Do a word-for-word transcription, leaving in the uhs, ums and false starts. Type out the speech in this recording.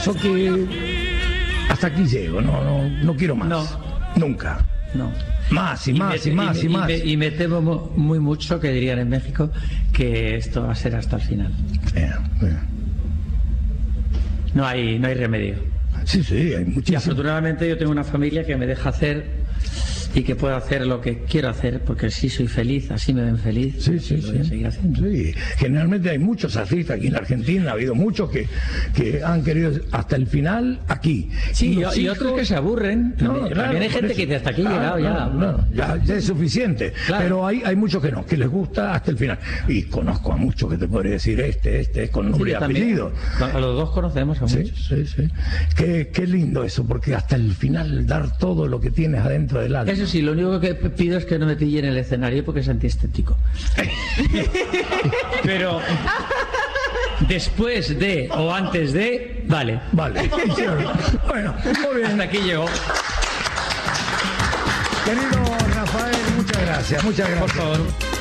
Eso que hasta aquí llego, no, no, no quiero más. No. Nunca. No. Más y, y más me, y más y, y, y más. Y me, y me temo muy mucho, que dirían en México, que esto va a ser hasta el final. Yeah, yeah. No hay, no hay remedio. Sí, sí, hay muchísimo. Y afortunadamente yo tengo una familia que me deja hacer y que puedo hacer lo que quiero hacer, porque sí soy feliz, así me ven feliz. Sí, sí, lo sí. voy a seguir haciendo. Sí. Generalmente hay muchos artistas aquí en la Argentina, ha habido muchos que, que han querido hasta el final aquí. Sí, y, y, y otros que se aburren. No, También, claro, también hay gente eso. que dice hasta aquí he Ah, llegado no, ya. no, ya. Ya es suficiente. Claro. Pero hay, hay muchos que no, que les gusta hasta el final. Y conozco a muchos que te podría decir este, este, con nombre Sí, y apellido. A los dos conocemos a Sí, muchos. sí, sí. Qué, qué lindo eso, porque hasta el final dar todo lo que tienes adentro del alma. Eso sí, lo único que pido es que no me pillen el escenario porque es antiestético. Pero después de o antes de, vale. Vale. Bueno, muy bien. Hasta aquí llegó. Querido Rafael, muchas gracias, muchas gracias. Por favor.